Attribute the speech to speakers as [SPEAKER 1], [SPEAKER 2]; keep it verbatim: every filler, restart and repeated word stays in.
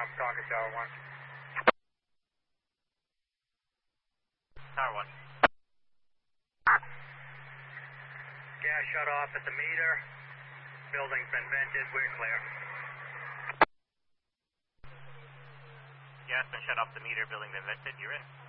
[SPEAKER 1] I'm talking Tower one.
[SPEAKER 2] Tower one.
[SPEAKER 1] Gas shut off at the meter. Building's been vented. We're clear.
[SPEAKER 2] Gas been shut off the meter. Building been vented. You're in.